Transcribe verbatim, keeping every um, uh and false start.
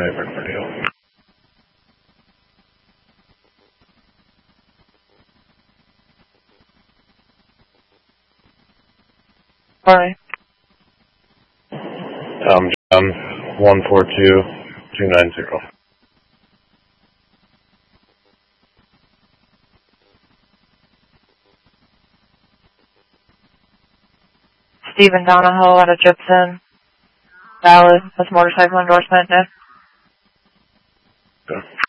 Cyber Radio. Alright. Tom John, one four two, two nine zero. Stephen Donahoe out of Gibson. Valid. That's motorcycle endorsement, Nick. Okay.